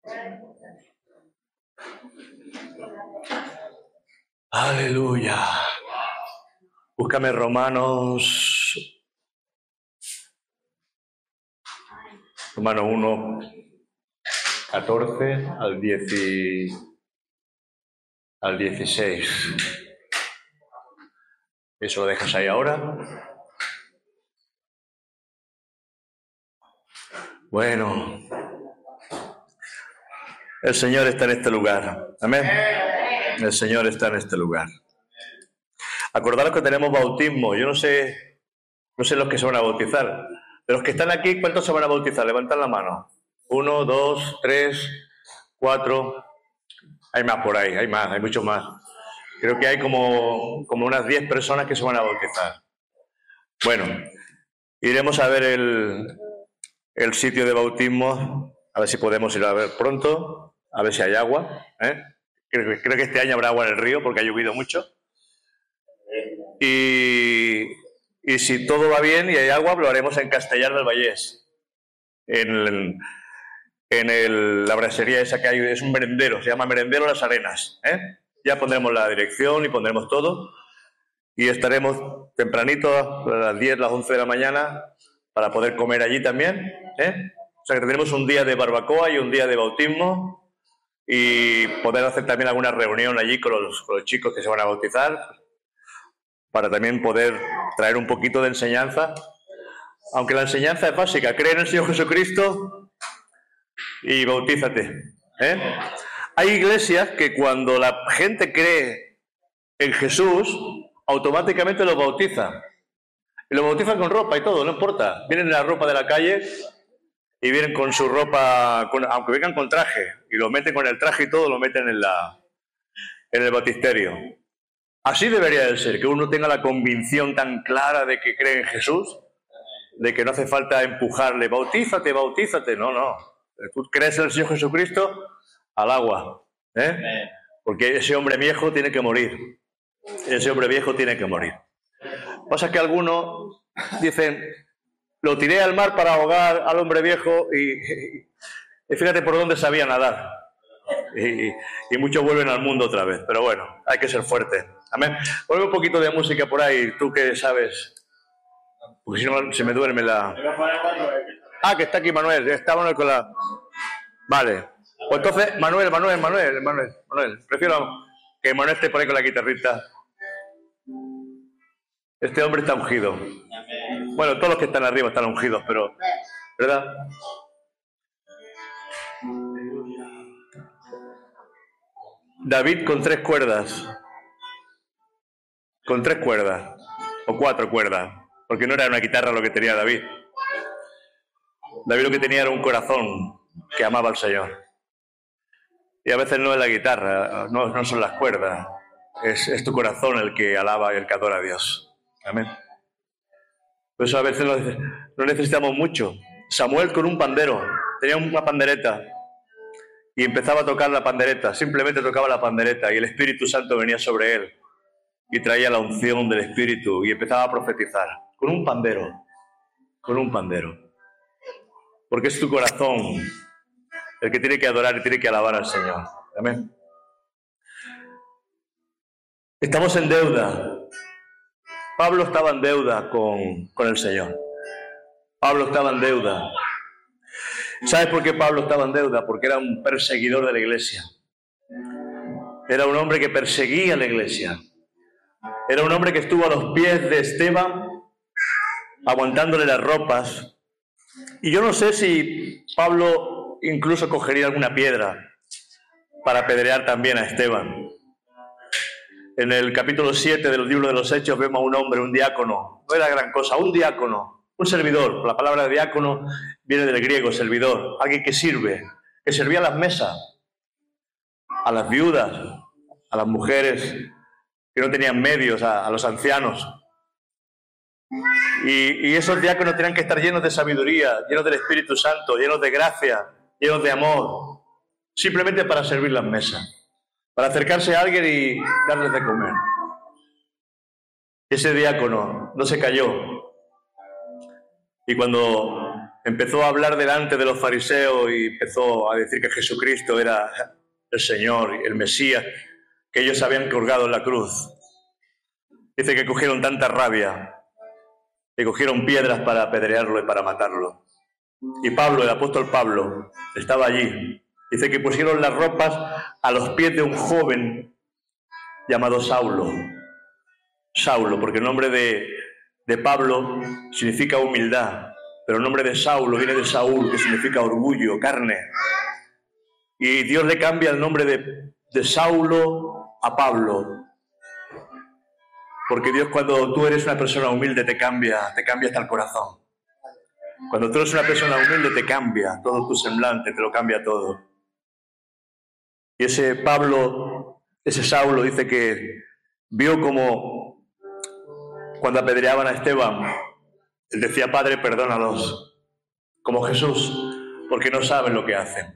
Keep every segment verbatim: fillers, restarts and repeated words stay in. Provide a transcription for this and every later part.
Aleluya. Búscame Romanos. Romanos uno, catorce al diez, al dieciséis. Eso lo dejas ahí ahora. Bueno, el Señor está en este lugar. Amén. El Señor está en este lugar. Acordaros que tenemos bautismo. Yo no sé, no sé los que se van a bautizar. De los que están aquí, ¿cuántos se van a bautizar? Levantad la mano. Uno, dos, tres, cuatro. Hay más por ahí, hay más, hay muchos más. Creo que hay como, como unas diez personas que se van a bautizar. Bueno, iremos a ver el, el sitio de bautismo, a ver si podemos ir a ver pronto, a ver si hay agua. ¿eh? Creo, creo que este año habrá agua en el río porque ha llovido mucho. Y, y si todo va bien y hay agua, lo haremos en Castellar del Vallés, en, en el, la brasería esa que hay, es un merendero, se llama Merendero Las Arenas. ¿eh? Ya pondremos la dirección y pondremos todo y estaremos tempranito a las diez, las once de la mañana para poder comer allí también. ¿eh? O sea que tendremos un día de barbacoa y un día de bautismo y poder hacer también alguna reunión allí con los, con los chicos que se van a bautizar, para también poder traer un poquito de enseñanza, aunque la enseñanza es básica: cree en el Señor Jesucristo y bautízate. ¿eh? Hay iglesias que cuando la gente cree en Jesús, automáticamente los bautizan. Y los bautizan con ropa y todo, no importa. Vienen en la ropa de la calle y vienen con su ropa, con, aunque vengan con traje, y lo meten con el traje y todo, lo meten en, la, en el bautisterio. Así debería de ser, que uno tenga la convicción tan clara de que cree en Jesús, de que no hace falta empujarle, bautízate, bautízate. No, no. Tú crees en el Señor Jesucristo, al agua. ¿eh? Porque ese hombre viejo tiene que morir. Ese hombre viejo tiene que morir. Pasa que algunos dicen, lo tiré al mar para ahogar al hombre viejo y, y, y fíjate por dónde sabía nadar. Y, y muchos vuelven al mundo otra vez. Pero bueno, hay que ser fuerte. Amén. Ponme un poquito de música por ahí, tú que sabes. Porque si no se me duerme la... Ah, que está aquí Manuel. Está Manuel con la... Vale. Pues entonces, Manuel, Manuel, Manuel, Manuel, Manuel. Prefiero que Manuel esté por ahí con la guitarrita. Este hombre está ungido. Bueno, todos los que están arriba están ungidos, pero... ¿verdad? David con tres cuerdas. Con tres cuerdas. O cuatro cuerdas. Porque no era una guitarra lo que tenía David. David lo que tenía era un corazón que amaba al Señor. Y a veces no es la guitarra, no, no son las cuerdas. Es, es tu corazón el que alaba y el que adora a Dios. Amén. Por eso a veces no, no necesitamos mucho. Samuel con un pandero. Tenía una pandereta. Y empezaba a tocar la pandereta. Simplemente tocaba la pandereta. Y el Espíritu Santo venía sobre él. Y traía la unción del Espíritu. Y empezaba a profetizar. Con un pandero. Con un pandero. Porque es tu corazón el que tiene que adorar y tiene que alabar al Señor. Amén. Estamos en deuda. Pablo estaba en deuda con, con el Señor. Pablo estaba en deuda. ¿Sabes por qué Pablo estaba en deuda? Porque era un perseguidor de la iglesia. Era un hombre que perseguía la iglesia. Era un hombre que estuvo a los pies de Esteban, aguantándole las ropas. Y yo no sé si Pablo incluso cogería alguna piedra para apedrear también a Esteban. En el capítulo siete del libro de los Hechos vemos a un hombre, un diácono. No era gran cosa, un diácono, un servidor. La palabra diácono viene del griego, servidor. Alguien que sirve, que servía a las mesas, a las viudas, a las mujeres que no tenían medios, a, a los ancianos. Y, y esos diáconos tenían que estar llenos de sabiduría, llenos del Espíritu Santo, llenos de gracia, llenos de amor, simplemente para servir las mesas, para acercarse a alguien y darles de comer. Ese diácono no se cayó. Y cuando empezó a hablar delante de los fariseos y empezó a decir que Jesucristo era el Señor, el Mesías, que ellos habían colgado en la cruz. Dice que cogieron tanta rabia, que cogieron piedras para apedrearlo y para matarlo. Y Pablo, el apóstol Pablo, estaba allí. Dice que pusieron las ropas a los pies de un joven llamado Saulo. Saulo, porque el nombre de, de Pablo significa humildad, pero el nombre de Saulo viene de Saúl, que significa orgullo, carne. Y Dios le cambia el nombre de, de Saulo a Pablo. Porque Dios, cuando tú eres una persona humilde, te cambia, te cambia hasta el corazón. Cuando tú eres una persona humilde, te cambia todo tu semblante, te lo cambia todo. Y ese Pablo, ese Saulo, dice que vio como cuando apedreaban a Esteban, él decía: Padre, perdónalos, como Jesús, porque no saben lo que hacen.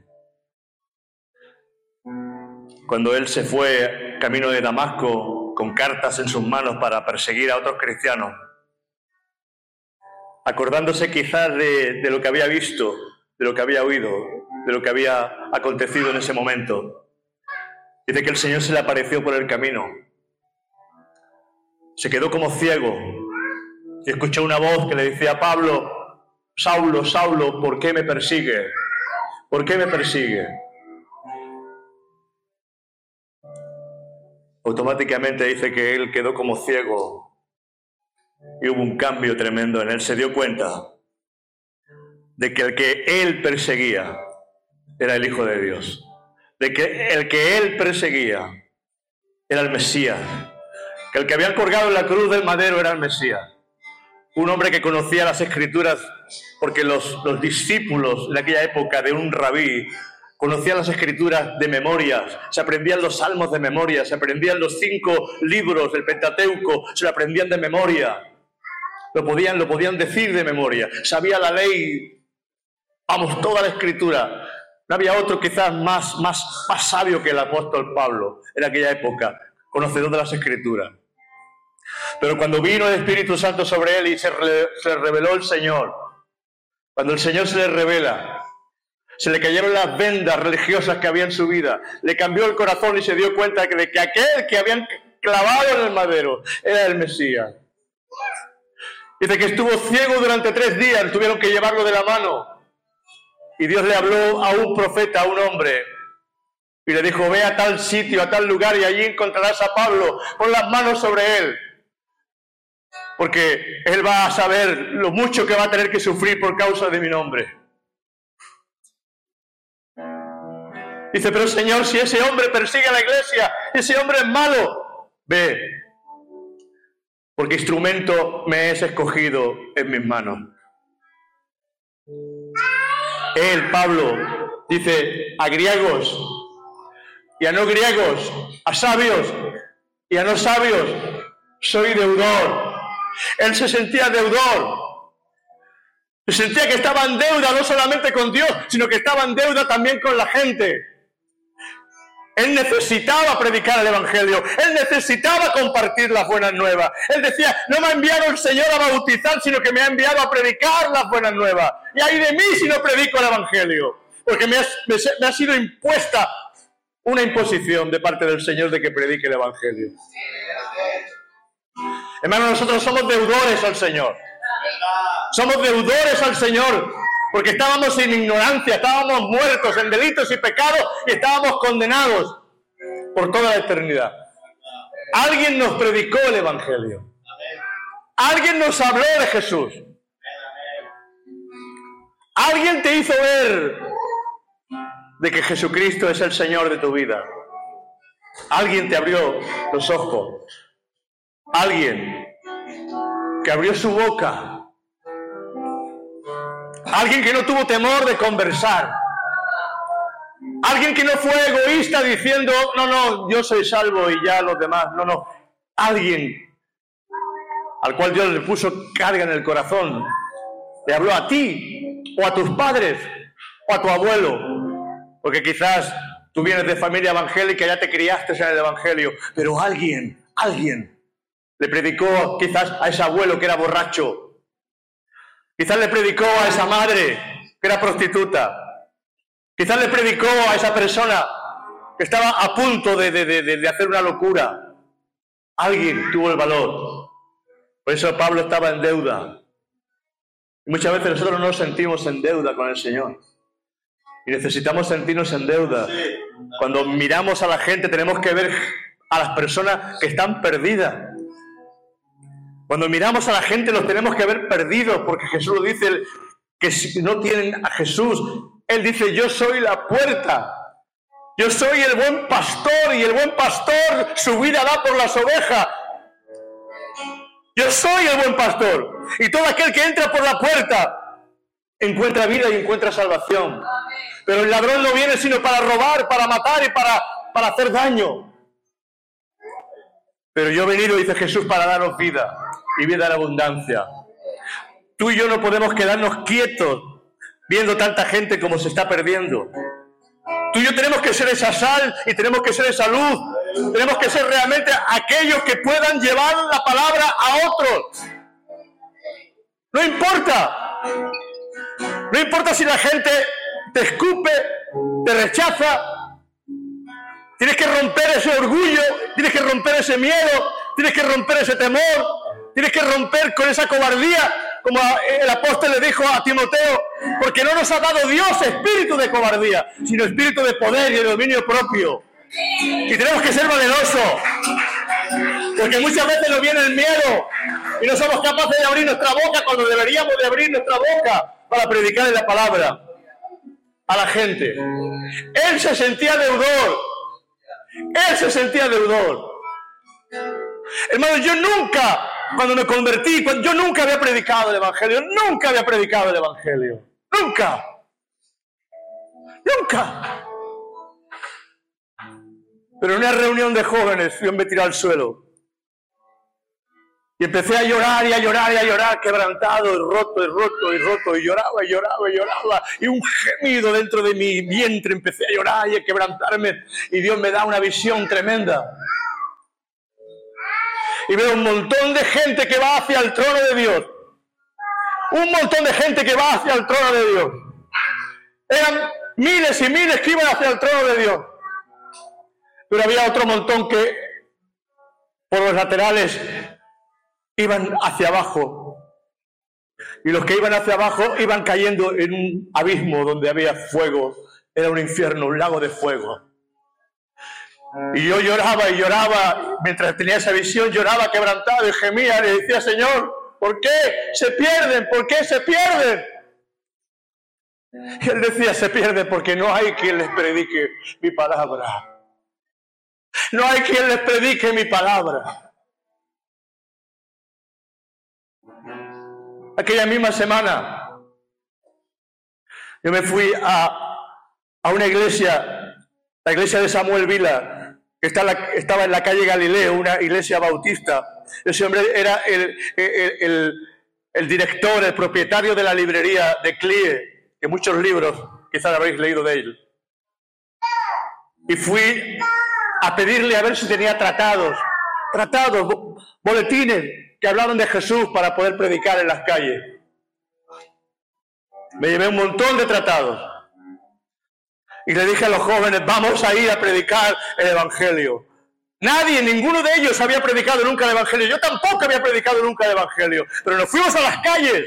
Cuando él se fue camino de Damasco, con cartas en sus manos para perseguir a otros cristianos, acordándose quizás de, de lo que había visto, de lo que había oído, de lo que había acontecido en ese momento. Dice que el Señor se le apareció por el camino. Se quedó como ciego y escuchó una voz que le decía: Pablo, Saulo, Saulo, ¿por qué me persigue? ¿Por qué me persigue? Automáticamente dice que él quedó como ciego y hubo un cambio tremendo en él. Se dio cuenta de que el que él perseguía era el Hijo de Dios, de que el que él perseguía era el Mesías, que el que habían colgado en la cruz del madero era el Mesías. Un hombre que conocía las Escrituras, porque los, los discípulos de aquella época de un rabí conocían las Escrituras de memoria, se aprendían los salmos de memoria, se aprendían los cinco libros del Pentateuco, se lo aprendían de memoria, lo podían, lo podían decir de memoria, sabía la ley, vamos, toda la Escritura. No había otro quizás más, más, más sabio que el apóstol Pablo en aquella época, conocedor de las Escrituras. Pero cuando vino el Espíritu Santo sobre él y se, re, se reveló el Señor, cuando el Señor se le revela, se le cayeron las vendas religiosas que había en su vida, le cambió el corazón y se dio cuenta de que, de que aquel que habían clavado en el madero era el Mesías. Dice que estuvo ciego durante tres días, tuvieron que llevarlo de la mano. Y Dios le habló a un profeta, a un hombre, y le dijo: ve a tal sitio, a tal lugar, y allí encontrarás a Pablo, pon las manos sobre él, porque él va a saber lo mucho que va a tener que sufrir por causa de mi nombre. Dice: pero Señor, si ese hombre persigue a la iglesia, ese hombre es malo, ve, porque instrumento me es escogido en mis manos. Él, Pablo, dice a griegos y a no griegos, a sabios y a no sabios, soy deudor. Él se sentía deudor. Se sentía que estaba en deuda no solamente con Dios, sino que estaba en deuda también con la gente. Él necesitaba predicar el Evangelio. Él necesitaba compartir las buenas nuevas. Él decía: no me ha enviado el Señor a bautizar, sino que me ha enviado a predicar las buenas nuevas. Y ay de mí si no predico el Evangelio. Porque me ha, me, me ha sido impuesta una imposición de parte del Señor de que predique el Evangelio. Hermanos, nosotros somos deudores al Señor. Somos deudores al Señor. Porque estábamos en ignorancia, estábamos muertos en delitos y pecados y estábamos condenados por toda la eternidad. Alguien nos predicó el Evangelio. Alguien nos habló de Jesús. Alguien te hizo ver de que Jesucristo es el Señor de tu vida. Alguien te abrió los ojos. Alguien que abrió su boca. Alguien que no tuvo temor de conversar. Alguien que no fue egoísta diciendo: no, no, yo soy salvo y ya los demás. No, no. Alguien al cual Dios le puso carga en el corazón. Le habló a ti, o a tus padres, o a tu abuelo. Porque quizás tú vienes de familia evangélica y ya te criaste en el Evangelio. Pero alguien, alguien le predicó quizás a ese abuelo que era borracho. Quizás le predicó a esa madre que era prostituta. Quizás le predicó a esa persona que estaba a punto de, de, de, de hacer una locura. Alguien tuvo el valor. Por eso Pablo estaba en deuda. Y muchas veces nosotros no nos sentimos en deuda con el Señor. Y necesitamos sentirnos en deuda. Cuando miramos a la gente tenemos que ver a las personas que están perdidas. Cuando miramos a la gente los tenemos que ver perdidos, porque Jesús lo dice, que si no tienen a Jesús, Él dice, yo soy la puerta. Yo soy el buen pastor y el buen pastor su vida da por las ovejas. Yo soy el buen pastor. Y todo aquel que entra por la puerta encuentra vida y encuentra salvación. Pero el ladrón no viene sino para robar, para matar y para, para hacer daño. Pero yo he venido, dice Jesús, para daros vida y vida en abundancia. Tú y yo no podemos quedarnos quietos viendo tanta gente como se está perdiendo. Tú y yo tenemos que ser esa sal y tenemos que ser esa luz. Tenemos que ser realmente aquellos que puedan llevar la palabra a otros. No importa. No importa si la gente te escupe, te rechaza. Tienes que romper ese orgullo, tienes que romper ese miedo, tienes que romper ese temor, tienes que romper con esa cobardía, como el apóstol le dijo a Timoteo, porque no nos ha dado Dios espíritu de cobardía, sino espíritu de poder y de dominio propio. Y tenemos que ser valerosos, porque muchas veces nos viene el miedo y no somos capaces de abrir nuestra boca cuando deberíamos de abrir nuestra boca para predicar la palabra a la gente. Él se sentía deudor, él se sentía deudor. Hermano, yo nunca, cuando me convertí, yo nunca había predicado el Evangelio, nunca había predicado el Evangelio, nunca, nunca. Pero en una reunión de jóvenes yo me tiré al suelo y empecé a llorar y a llorar y a llorar, quebrantado y roto y roto y roto, y lloraba y lloraba y lloraba, y un gemido dentro de mi vientre, empecé a llorar y a quebrantarme, y Dios me da una visión tremenda. Y veo un montón de gente que va hacia el trono de Dios. Un montón de gente que va hacia el trono de Dios. Eran miles y miles que iban hacia el trono de Dios. Pero había otro montón que por los laterales iban hacia abajo. Y los que iban hacia abajo iban cayendo en un abismo donde había fuego. Era un infierno, un lago de fuego. Y yo lloraba y lloraba, mientras tenía esa visión, lloraba quebrantado y gemía, le decía, Señor, ¿por qué se pierden? ¿Por qué se pierden? Y él decía, se pierden porque no hay quien les predique mi palabra. No hay quien les predique mi palabra. Aquella misma semana, yo me fui a, a una iglesia, la iglesia de Samuel Vila, que está en la, estaba en la calle Galileo, una iglesia bautista. Ese hombre era el, el, el, el director, el propietario de la librería de Clie, que muchos libros quizás habéis leído de él. Y fui a pedirle a ver si tenía tratados, tratados, boletines que hablaban de Jesús para poder predicar en las calles. Me llevé un montón de tratados. Y le dije a los jóvenes, vamos a ir a predicar el Evangelio. Nadie, ninguno de ellos había predicado nunca el Evangelio. Yo tampoco había predicado nunca el Evangelio. Pero nos fuimos a las calles.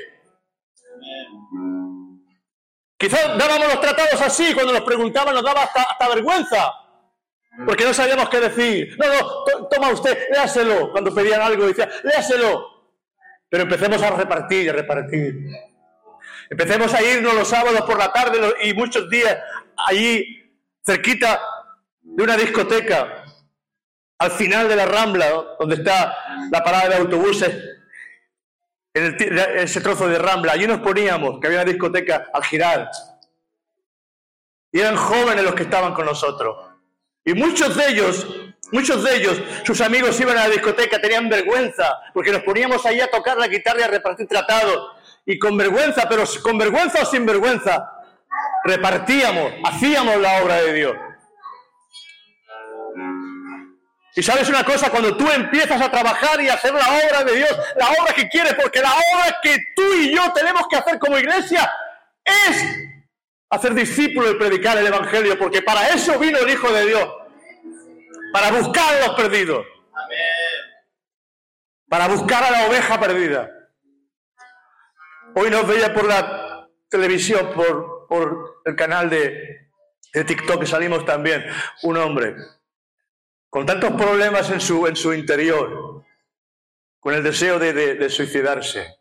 Quizás dábamos los tratados así, cuando nos preguntaban nos daba hasta, hasta vergüenza. Porque no sabíamos qué decir. No, no, to, toma usted, léaselo. Cuando pedían algo decía, léaselo. Pero empecemos a repartir, a repartir. Empecemos a irnos los sábados por la tarde y muchos días allí, cerquita de una discoteca, al final de la Rambla, donde está la parada de autobuses, en, el, en ese trozo de Rambla. Allí nos poníamos, que había una discoteca al girar. Y eran jóvenes los que estaban con nosotros. Y muchos de ellos, muchos de ellos, sus amigos iban a la discoteca, tenían vergüenza, porque nos poníamos ahí a tocar la guitarra y a repartir tratados. Y con vergüenza, pero con vergüenza o sin vergüenza, repartíamos, hacíamos la obra de Dios. Y sabes una cosa, cuando tú empiezas a trabajar y a hacer la obra de Dios, la obra que quieres, porque la obra que tú y yo tenemos que hacer como iglesia es hacer discípulos y predicar el Evangelio, porque para eso vino el Hijo de Dios, para buscar a los perdidos, para buscar a la oveja perdida. Hoy nos veía por la televisión, por, por el canal de, de TikTok, que salimos también, un hombre con tantos problemas en su, en su interior, con el deseo de, de, de suicidarse,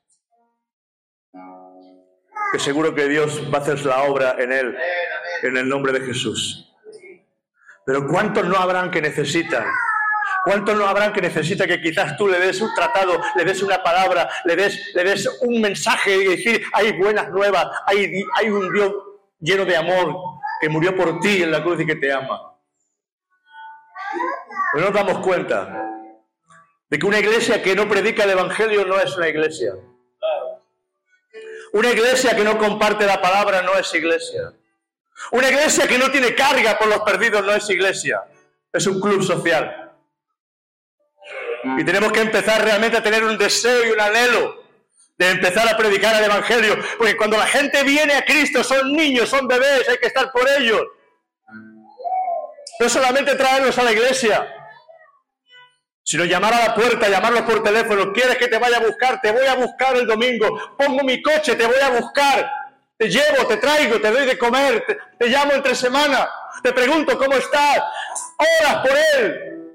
que seguro que Dios va a hacer la obra en él, en el nombre de Jesús. Pero ¿cuántos no habrán que necesitan? ¿Cuántos no habrán que necesitan que quizás tú le des un tratado, le des una palabra, le des, le des un mensaje y decir, hay buenas nuevas, hay, hay un Dios lleno de amor que murió por ti en la cruz y que te ama? Pero no nos damos cuenta de que una iglesia que no predica el Evangelio no es una iglesia. Una iglesia que no comparte la palabra no es iglesia. Una iglesia que no tiene carga por los perdidos no es iglesia. Es un club social. Y tenemos que empezar realmente a tener un deseo y un anhelo de empezar a predicar el Evangelio. Porque cuando la gente viene a Cristo, son niños, son bebés, hay que estar por ellos. No solamente traerlos a la iglesia, sino llamar a la puerta, llamarlos por teléfono. ¿Quieres que te vaya a buscar? Te voy a buscar el domingo. Pongo mi coche, te voy a buscar. Te llevo, te traigo, te doy de comer. Te, te llamo entre semana. Te pregunto cómo estás. Oras por él.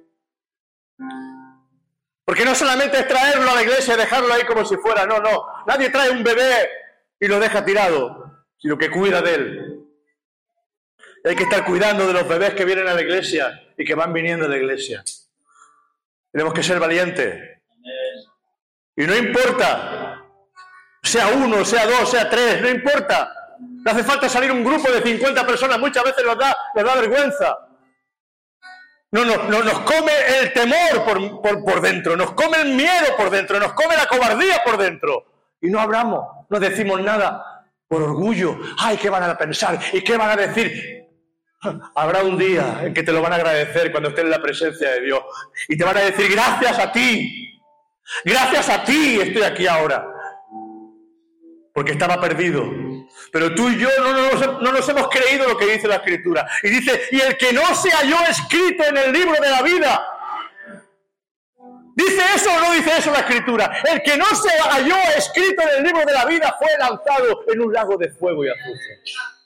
Porque no solamente es traerlo a la iglesia y dejarlo ahí como si fuera. No, no. Nadie trae un bebé y lo deja tirado, sino que cuida de él. Y hay que estar cuidando de los bebés que vienen a la iglesia y que van viniendo a la iglesia. Tenemos que ser valientes. Y no importa, sea uno, sea dos, sea tres, no importa. No hace falta salir un grupo de cincuenta personas, muchas veces nos da, nos da vergüenza. No, no, no, nos come el temor por, por, por dentro, nos come el miedo por dentro, nos come la cobardía por dentro. Y no hablamos, no decimos nada por orgullo. Ay, ¿qué van a pensar? ¿Y qué van a decir? Habrá un día en que te lo van a agradecer cuando estés en la presencia de Dios. Y te van a decir, gracias a ti, gracias a ti estoy aquí ahora. Porque estaba perdido. Pero tú y yo no nos, no nos hemos creído lo que dice la Escritura. Y dice, y el que no se halló escrito en el libro de la vida. ¿Dice eso o no dice eso la Escritura? El que no se halló escrito en el libro de la vida fue lanzado en un lago de fuego y azufre.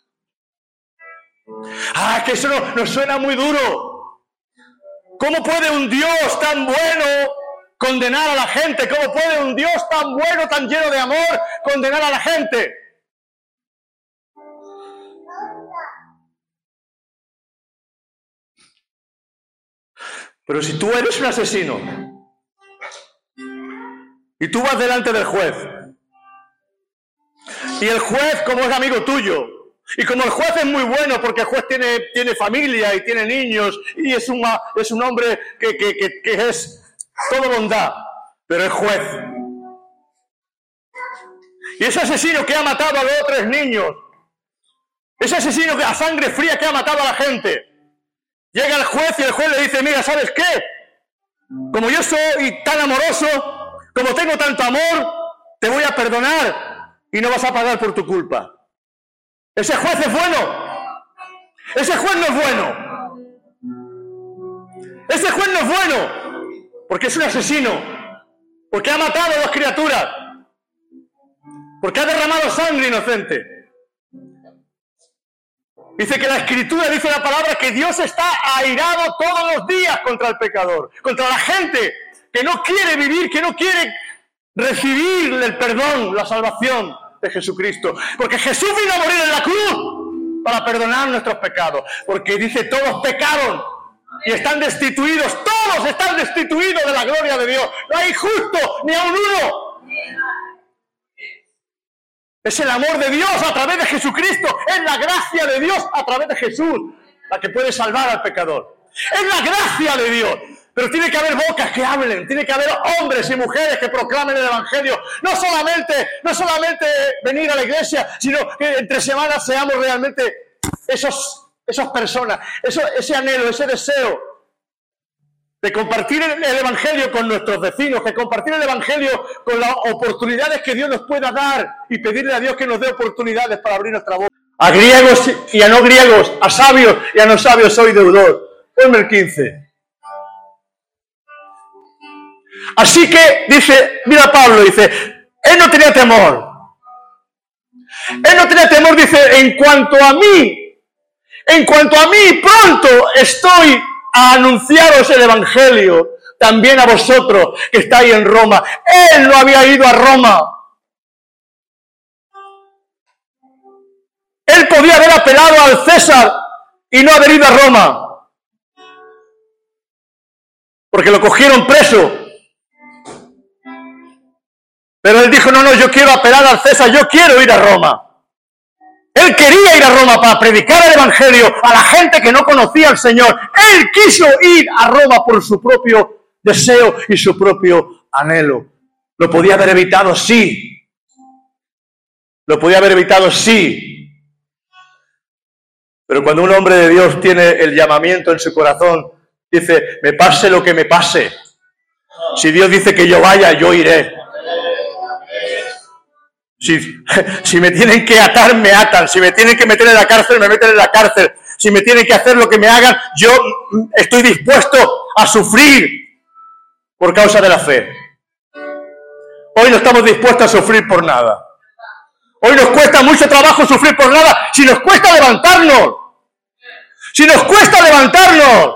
Ah, que eso no, nos suena muy duro. ¿Cómo puede un Dios tan bueno condenar a la gente? ¿Cómo puede un Dios tan bueno, tan lleno de amor, condenar a la gente? Pero si tú eres un asesino y tú vas delante del juez y el juez, como es amigo tuyo, y como el juez es muy bueno porque el juez tiene, tiene familia y tiene niños y es, una, es un hombre que, que, que, que es todo bondad, pero es juez. Y ese asesino que ha matado a dos o tres niños, ese asesino que a sangre fría que ha matado a la gente, llega el juez y el juez le dice, mira, ¿sabes qué? Como yo soy tan amoroso, como tengo tanto amor, te voy a perdonar y no vas a pagar por tu culpa. Ese juez es bueno. Ese juez no es bueno. Ese juez no es bueno. Porque es un asesino. Porque ha matado a dos criaturas. Porque ha derramado sangre inocente. Dice que la Escritura, dice la palabra, que Dios está airado todos los días contra el pecador. Contra la gente que no quiere vivir, que no quiere recibir el perdón, la salvación de Jesucristo, porque Jesús vino a morir en la cruz para perdonar nuestros pecados, porque dice todos pecaron y están destituidos, todos están destituidos de la gloria de Dios, no hay justo ni a un uno. Es el amor de Dios a través de Jesucristo, es la gracia de Dios a través de Jesús la que puede salvar al pecador, es la gracia de Dios. Pero tiene que haber bocas que hablen, tiene que haber hombres y mujeres que proclamen el Evangelio. No solamente, no solamente venir a la iglesia, sino que entre semanas seamos realmente esos, esas personas, eso, ese anhelo, ese deseo de compartir el Evangelio con nuestros vecinos, de compartir el Evangelio con las oportunidades que Dios nos pueda dar y pedirle a Dios que nos dé oportunidades para abrir nuestra boca. A griegos y a no griegos, a sabios y a no sabios soy deudor. Ponme el quince. Así que, dice, mira Pablo, dice, él no tenía temor. Él no tenía temor, dice, en cuanto a mí, en cuanto a mí, pronto estoy a anunciaros el Evangelio, también a vosotros que estáis en Roma. Él no había ido a Roma. Él podía haber apelado al César y no haber ido a Roma, porque lo cogieron preso. Pero él dijo, no, no, yo quiero apelar al César, yo quiero ir a Roma. Él quería ir a Roma para predicar el Evangelio a la gente que no conocía al Señor. Él quiso ir a Roma por su propio deseo y su propio anhelo. ¿Lo podía haber evitado? Sí. ¿Lo podía haber evitado? Sí. Pero cuando un hombre de Dios tiene el llamamiento en su corazón, dice, me pase lo que me pase. Si Dios dice que yo vaya, yo iré. Si, si me tienen que atar, me atan. Si me tienen que meter en la cárcel, me meten en la cárcel. Si me tienen que hacer lo que me hagan, yo estoy dispuesto a sufrir por causa de la fe. Hoy no estamos dispuestos a sufrir por nada. Hoy nos cuesta mucho trabajo sufrir por nada. Si nos cuesta levantarnos. Si nos cuesta levantarnos.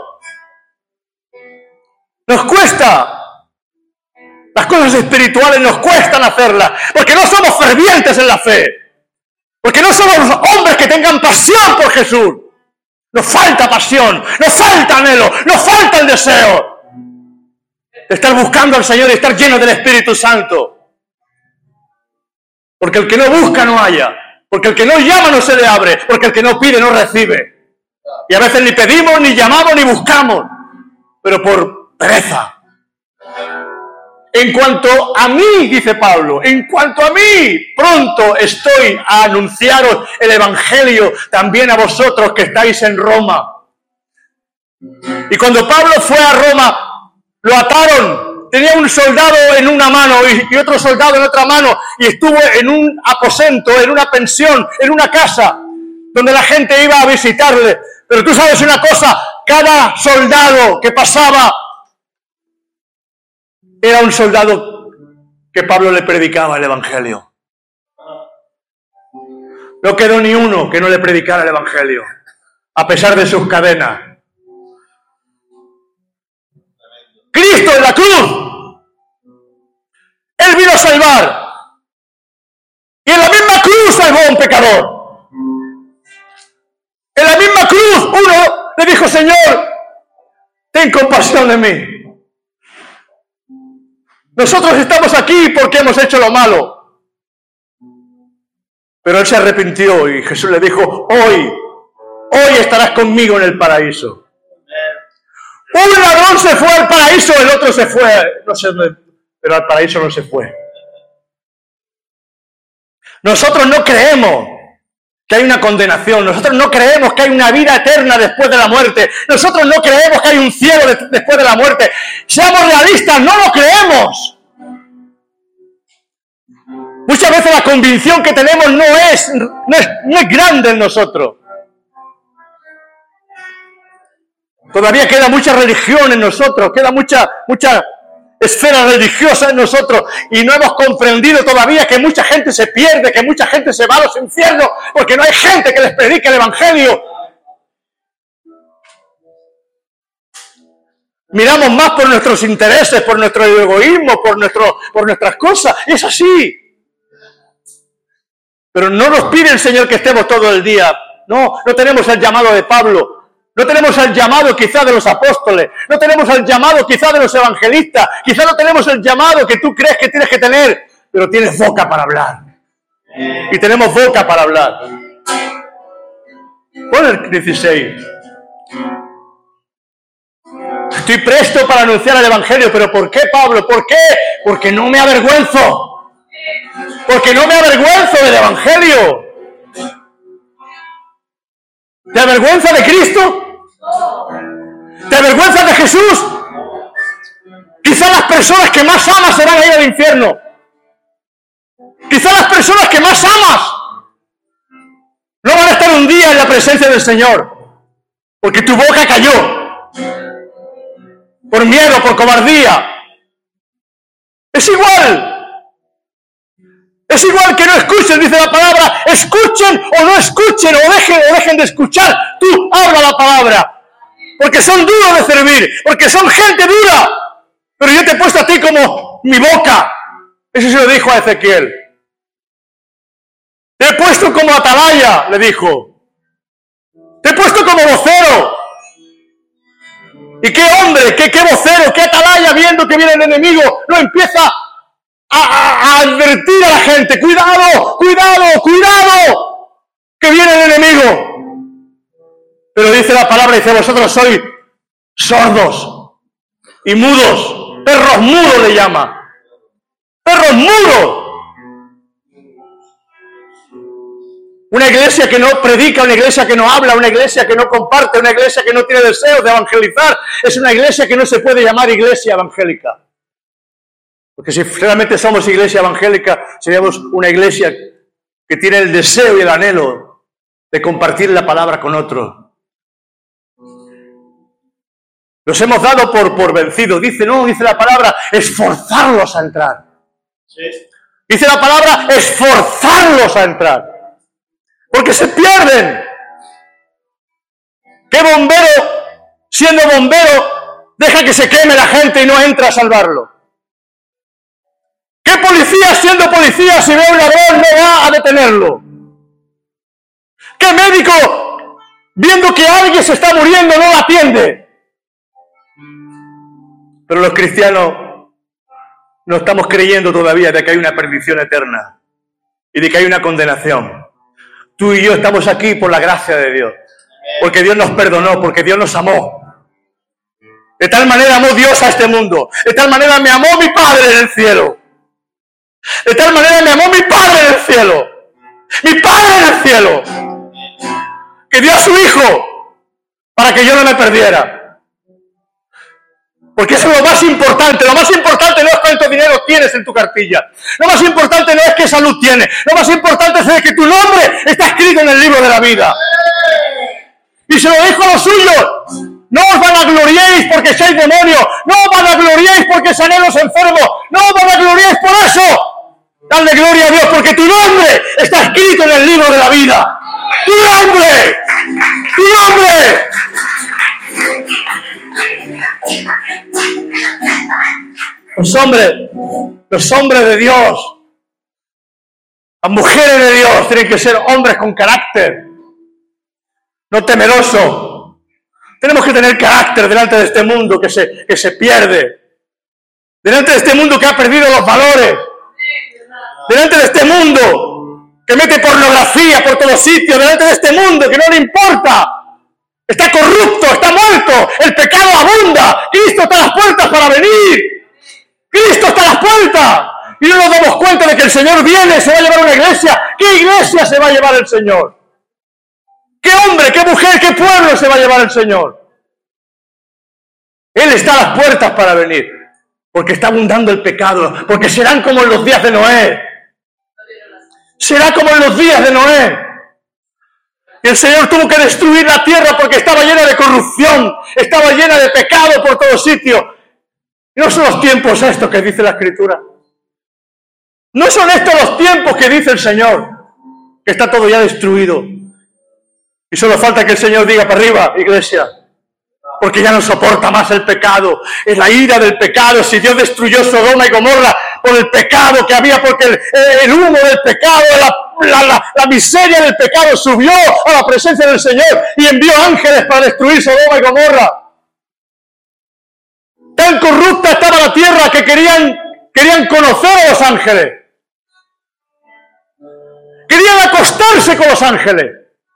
Nos cuesta. Las cosas espirituales nos cuestan hacerlas, porque no somos fervientes en la fe, porque no somos hombres que tengan pasión por Jesús. Nos falta pasión, nos falta anhelo, nos falta el deseo de estar buscando al Señor y estar lleno del Espíritu Santo. Porque el que no busca no halla, porque el que no llama no se le abre, porque el que no pide no recibe. Y a veces ni pedimos, ni llamamos, ni buscamos, pero por pereza. En cuanto a mí, dice Pablo, en cuanto a mí, pronto estoy a anunciaros el Evangelio también a vosotros que estáis en Roma. Y cuando Pablo fue a Roma, lo ataron. Tenía un soldado en una mano y otro soldado en otra mano y estuvo en un aposento, en una pensión, en una casa, donde la gente iba a visitarle. Pero tú sabes una cosa, cada soldado que pasaba era un soldado que Pablo le predicaba el Evangelio. No quedó ni uno que no le predicara el Evangelio, a pesar de sus cadenas. Cristo en la cruz, Él vino a salvar. Y en la misma cruz salvó a un pecador. En la misma cruz uno le dijo, Señor, ten compasión de mí. Nosotros estamos aquí porque hemos hecho lo malo. Pero él se arrepintió y Jesús le dijo, hoy, hoy estarás conmigo en el paraíso. Un ladrón se fue al paraíso, el otro se fue, no sé, pero al paraíso no se fue. Nosotros no creemos que hay una condenación, nosotros no creemos que hay una vida eterna después de la muerte, nosotros no creemos que hay un cielo de, después de la muerte. Seamos realistas, no lo creemos. Muchas veces la convicción que tenemos no es, no es, no es grande en nosotros. Todavía queda mucha religión en nosotros, queda mucha, mucha esfera religiosa en nosotros y no hemos comprendido todavía que mucha gente se pierde, que mucha gente se va a los infiernos porque no hay gente que les predique el Evangelio. Miramos más por nuestros intereses, por nuestro egoísmo, por, nuestro, por nuestras cosas. Y es así. Pero no nos pide el Señor que estemos todo el día. No, no tenemos el llamado de Pablo. No tenemos el llamado quizá de los apóstoles. No tenemos el llamado quizá de los evangelistas. Quizá no tenemos el llamado que tú crees que tienes que tener. Pero tienes boca para hablar. Y tenemos boca para hablar. Pon el dieciséis. Estoy presto para anunciar el Evangelio. ¿Pero por qué, Pablo? ¿Por qué? Porque no me avergüenzo. Porque no me avergüenzo del Evangelio. ¿Te avergüenza de Cristo? ¿Te avergüenza de Jesús? Quizás las personas que más amas se van a ir al infierno. Quizás las personas que más amas no van a estar un día en la presencia del Señor, porque tu boca cayó por miedo, por cobardía. Es igual. Es igual que no escuchen, dice la palabra, escuchen o no escuchen, o dejen o dejen de escuchar. Tú habla la palabra, porque son duros de servir, porque son gente dura. Pero yo te he puesto a ti como mi boca. Eso se lo dijo a Ezequiel. Te he puesto como atalaya, le dijo. Te he puesto como vocero. ¿Y qué hombre, qué, qué vocero, qué atalaya, viendo que viene el enemigo, no empieza a, a, a advertir a la gente? ¡Cuidado, cuidado, cuidado! Que viene el enemigo. Pero dice la palabra, dice, vosotros sois sordos y mudos. Perros mudos le llama. Perros mudos. Una iglesia que no predica, una iglesia que no habla, una iglesia que no comparte, una iglesia que no tiene deseos de evangelizar, es una iglesia que no se puede llamar iglesia evangélica. Porque si realmente somos iglesia evangélica, seríamos una iglesia que tiene el deseo y el anhelo de compartir la palabra con otros. Los hemos dado por, por vencidos. Dice, no, dice la palabra, esforzarlos a entrar. Dice la palabra, esforzarlos a entrar. Porque se pierden. ¿Qué bombero, siendo bombero, deja que se queme la gente y no entra a salvarlo? ¿Qué policía, siendo policía, si ve a un ladrón, no va a detenerlo? ¿Qué médico, viendo que alguien se está muriendo, no lo atiende? Pero los cristianos no estamos creyendo todavía de que hay una perdición eterna y de que hay una condenación. Tú y yo estamos aquí por la gracia de Dios, porque Dios nos perdonó, porque Dios nos amó. De tal manera amó Dios a este mundo, de tal manera me amó mi Padre en el cielo. De tal manera me amó mi Padre en el cielo, mi Padre en el cielo, que dio a su Hijo para que yo no me perdiera. Porque eso es lo más importante. Lo más importante no es cuánto dinero tienes en tu cartilla. Lo más importante no es qué salud tienes. Lo más importante es que tu nombre está escrito en el libro de la vida. Y se lo dijo a los suyos. No os vanagloriéis porque sois demonios. No os vanagloriéis porque sanéis los enfermos. No os vanagloriéis por eso. Dadle gloria a Dios porque tu nombre está escrito en el libro de la vida. ¡Tu nombre! ¡Tu nombre! Los hombres, los hombres de Dios, las mujeres de Dios tienen que ser hombres con carácter, no temerosos. Tenemos que tener carácter delante de este mundo que se, que se pierde, delante de este mundo que ha perdido los valores, delante de este mundo que mete pornografía por todos sitios, delante de este mundo que no le importa. Está corrupto, está muerto, el pecado abunda, Cristo está a las puertas para venir, Cristo está a las puertas, y no nos damos cuenta de que el Señor viene, se va a llevar una iglesia. ¿Qué iglesia se va a llevar el Señor? ¿Qué hombre, qué mujer, qué pueblo se va a llevar el Señor? Él está a las puertas para venir, porque está abundando el pecado, porque serán como en los días de Noé, será como en los días de Noé. Y el Señor tuvo que destruir la tierra porque estaba llena de corrupción, estaba llena de pecado por todos sitios. Y no son los tiempos estos que dice la Escritura. No son estos los tiempos que dice el Señor, que está todo ya destruido. Y solo falta que el Señor diga para arriba, iglesia, porque ya no soporta más el pecado. Es la ira del pecado. Si Dios destruyó Sodoma y Gomorra por el pecado que había, porque el, el humo del pecado, la La, la, la miseria del pecado subió a la presencia del Señor y envió ángeles para destruir Sodoma y Gomorra. Tan corrupta estaba la tierra que querían, querían conocer a los ángeles. Querían acostarse con los ángeles.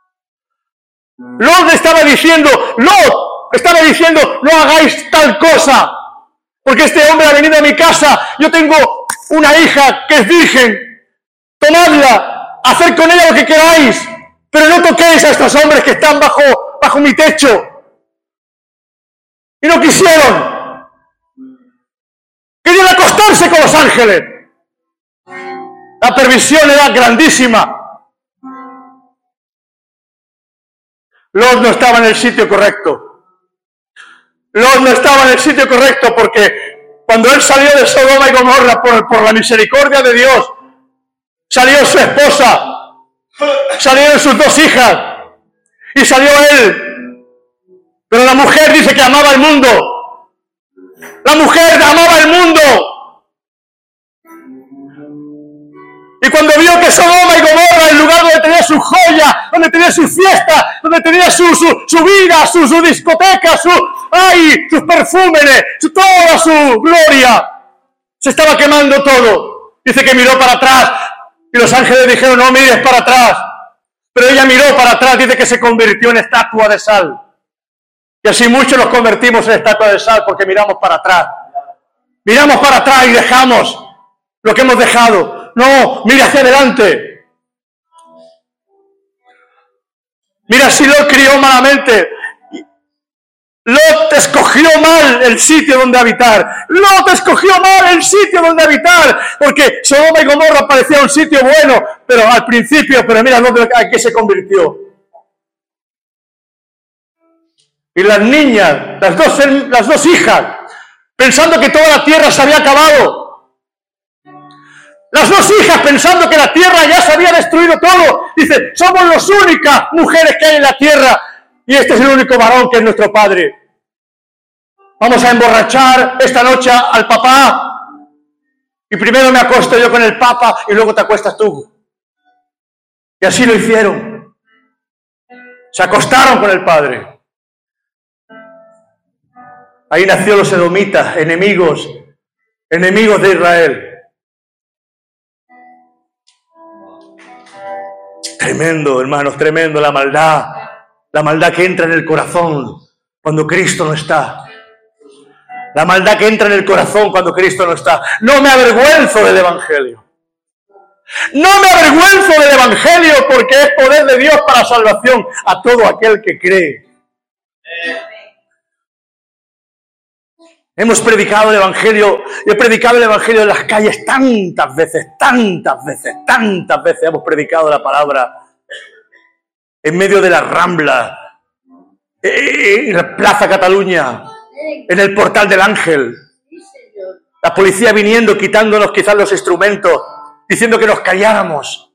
Lot estaba diciendo, Lot estaba diciendo, no hagáis tal cosa, porque este hombre ha venido a mi casa, yo tengo una hija que es virgen, tomadla, hacer con ella lo que queráis, pero no toquéis a estos hombres que están bajo, bajo mi techo. Y no quisieron. con los ángeles. La perversión era grandísima. Lot no estaba en el sitio correcto. Lot no estaba en el sitio correcto porque cuando él salió de Sodoma y Gomorra por, por la misericordia de Dios, salió su esposa, salieron sus dos hijas y salió él. Pero la mujer dice que amaba el mundo. La mujer amaba el mundo. Y cuando vio que Sodoma y Gomorra, el lugar donde tenía su joya, donde tenía su fiesta, donde tenía su, su, su vida, su, su discoteca, su, ay, sus perfúmenes, su, toda su gloria, se estaba quemando todo. Dice que miró para atrás y los ángeles dijeron, no mires para atrás. Pero ella miró para atrás, dice que se convirtió en estatua de sal. Y así muchos nos convertimos en estatua de sal porque miramos para atrás. Miramos para atrás y dejamos lo que hemos dejado. No, mira hacia adelante. Mira si Lot crió malamente. Lot escogió mal el sitio donde habitar. Lot escogió mal el sitio donde habitar. Porque Sodoma y Gomorra parecía un sitio bueno, pero al principio, pero mira dónde aquí se convirtió. Y las niñas, las dos, las dos hijas, pensando que toda la tierra se había acabado. Las dos hijas pensando que la tierra ya se había destruido todo. Dice, somos las únicas mujeres que hay en la tierra. Y este es el único varón que es nuestro padre. Vamos a emborrachar esta noche al papá. Y primero me acuesto yo con el papa y luego te acuestas tú. Y así lo hicieron. Se acostaron con el padre. Ahí nació los edomitas, enemigos, enemigos de Israel. Tremendo, hermanos, tremendo la maldad. La maldad que entra en el corazón cuando Cristo no está. La maldad que entra en el corazón cuando Cristo no está. No me avergüenzo del Evangelio. No me avergüenzo del Evangelio porque es poder de Dios para salvación a todo aquel que cree. Hemos predicado el Evangelio, he predicado el Evangelio en las calles tantas veces, tantas veces, tantas veces hemos predicado la palabra en medio de la Rambla, en la Plaza Cataluña, en el Portal del Ángel, la policía viniendo, quitándonos quizás los instrumentos, diciendo que nos calláramos,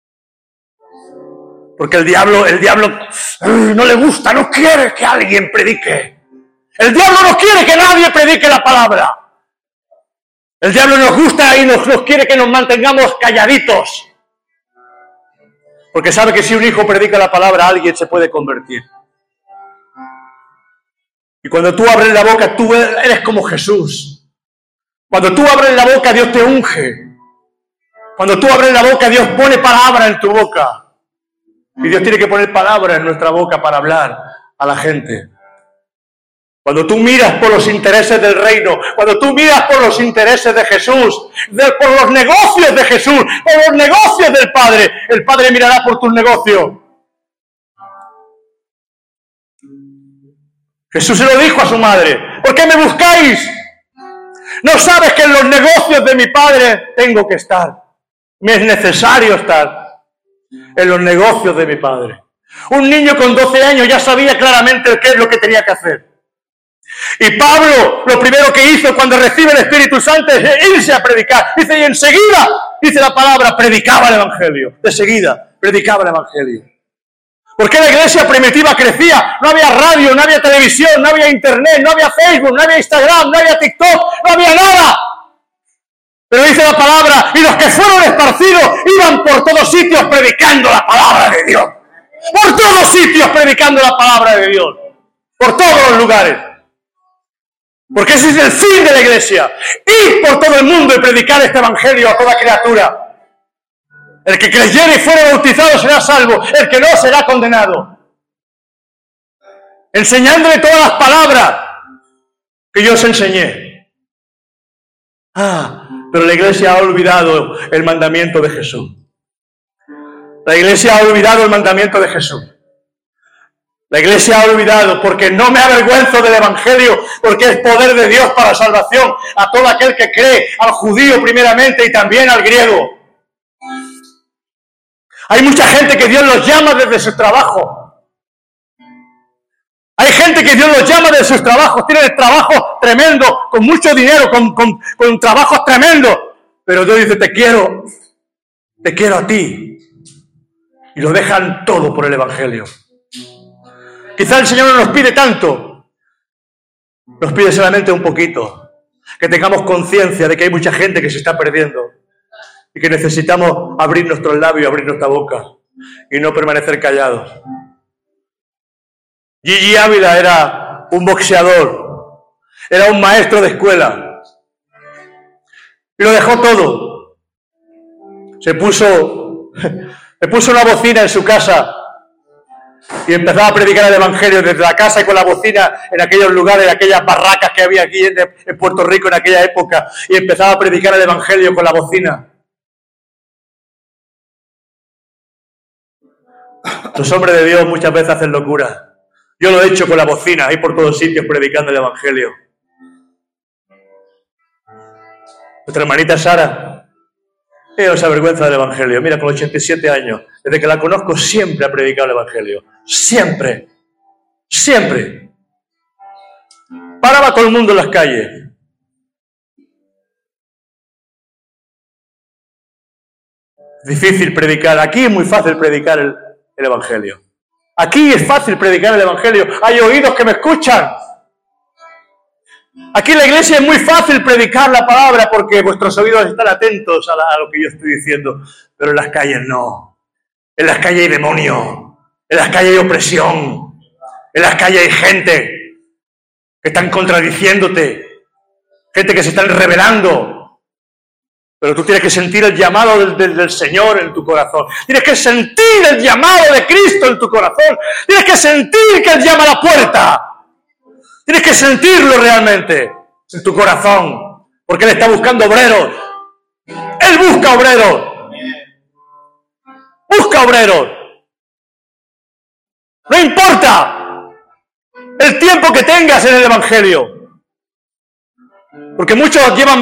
porque el diablo, el diablo no le gusta, no quiere que alguien predique. El diablo no quiere que nadie predique la palabra. El diablo nos gusta y nos, nos quiere que nos mantengamos calladitos. Porque sabe que si un hijo predica la palabra, alguien se puede convertir. Y cuando tú abres la boca, tú eres como Jesús. Cuando tú abres la boca, Dios te unge. Cuando tú abres la boca, Dios pone palabra en tu boca. Y Dios tiene que poner palabra en nuestra boca para hablar a la gente. Cuando tú miras por los intereses del reino, cuando tú miras por los intereses de Jesús, de, por los negocios de Jesús, por los negocios del Padre, el Padre mirará por tus negocios. Jesús se lo dijo a su madre, ¿por qué me buscáis? ¿No sabes que en los negocios de mi Padre tengo que estar? Me es necesario estar en los negocios de mi Padre. Un niño con doce años ya sabía claramente qué es lo que tenía que hacer. Y Pablo, lo primero que hizo cuando recibe el Espíritu Santo es irse a predicar. Dice, y enseguida, dice la palabra, predicaba el Evangelio. De seguida, predicaba el Evangelio. Porque la iglesia primitiva crecía. No había radio, no había televisión, no había internet, no había Facebook, no había Instagram, no había TikTok, no había nada. Pero dice la palabra, y los que fueron esparcidos iban por todos sitios predicando la palabra de Dios. Por todos sitios predicando la palabra de Dios. Por todos los lugares. Porque ese es el fin de la iglesia. Ir por todo el mundo y predicar este evangelio a toda criatura. El que creyere y fuere bautizado será salvo. El que no será condenado. Enseñándole todas las palabras que yo os enseñé. Ah, pero la iglesia ha olvidado el mandamiento de Jesús. La iglesia ha olvidado el mandamiento de Jesús. La iglesia ha olvidado, porque no me avergüenzo del evangelio, porque es poder de Dios para salvación a todo aquel que cree, al judío primeramente y también al griego. Hay mucha gente que Dios los llama desde su trabajo. Hay gente que Dios los llama desde sus trabajos, tienen trabajo tremendo, con mucho dinero, con, con, con trabajos tremendos. Pero Dios dice, te quiero, te quiero a ti. Y lo dejan todo por el evangelio. Quizá el Señor no nos pide tanto, nos pide solamente un poquito, que tengamos conciencia de que hay mucha gente que se está perdiendo y que necesitamos abrir nuestros labios, abrir nuestra boca y no permanecer callados. Gigi Ávila era un boxeador, era un maestro de escuela y lo dejó todo. Se puso, se puso una bocina en su casa y empezaba a predicar el evangelio desde la casa y con la bocina en aquellos lugares, en aquellas barracas que había aquí en, en Puerto Rico en aquella época, y empezaba a predicar el evangelio con la bocina. Los hombres de Dios muchas veces hacen locura. Yo lo he hecho con la bocina, ahí por todos sitios predicando el evangelio. Nuestra hermanita Sara, ella no se avergüenza del evangelio. Mira, con ochenta y siete años, desde que la conozco siempre ha predicado el evangelio. Siempre. Siempre. Paraba a todo el mundo en las calles. Difícil predicar. Aquí es muy fácil predicar el, el evangelio. Aquí es fácil predicar el evangelio. Hay oídos que me escuchan. Aquí en la iglesia es muy fácil predicar la palabra porque vuestros oídos están atentos a, la, a lo que yo estoy diciendo. Pero en las calles no. En las calles hay demonio. En las calles hay opresión. En las calles hay gente que están contradiciéndote. Gente que se están rebelando. Pero tú tienes que sentir el llamado del, del, del Señor en tu corazón. Tienes que sentir el llamado de Cristo en tu corazón. Tienes que sentir que Él llama a la puerta. Tienes que sentirlo realmente en tu corazón. Porque Él está buscando obreros. Él busca obreros. Busca obreros. No importa el tiempo que tengas en el evangelio. Porque muchos llevan